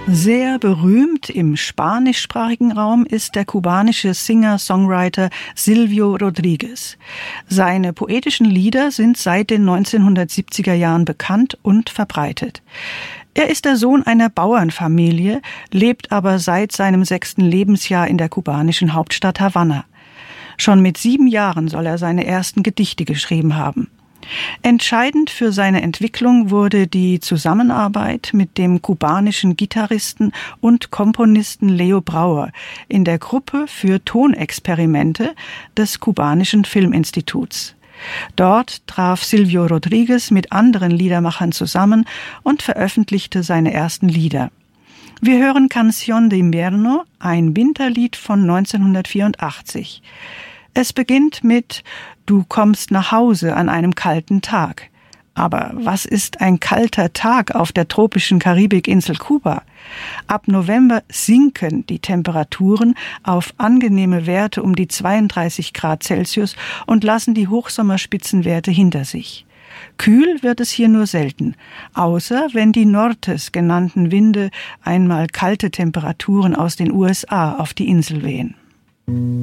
Sehr berühmt im spanischsprachigen Raum ist der kubanische Singer-Songwriter Silvio Rodríguez. Seine poetischen Lieder sind seit den 1970er Jahren bekannt und verbreitet. Er ist der Sohn einer Bauernfamilie, lebt aber seit seinem 6. Lebensjahr in der kubanischen Hauptstadt Havanna. Schon mit 7 Jahren soll er seine ersten Gedichte geschrieben haben. Entscheidend für seine Entwicklung wurde die Zusammenarbeit mit dem kubanischen Gitarristen und Komponisten Leo Brauer in der Gruppe für Tonexperimente des kubanischen Filminstituts. Dort traf Silvio Rodríguez mit anderen Liedermachern zusammen und veröffentlichte seine ersten Lieder. Wir hören Canción de Invierno, ein Winterlied von 1984. Es beginnt mit »Du kommst nach Hause an einem kalten Tag«. Aber was ist ein kalter Tag auf der tropischen Karibikinsel Kuba? Ab November sinken die Temperaturen auf angenehme Werte um die 32 Grad Celsius und lassen die Hochsommerspitzenwerte hinter sich. Kühl wird es hier nur selten, außer wenn die Nortes genannten Winde einmal kalte Temperaturen aus den USA auf die Insel wehen.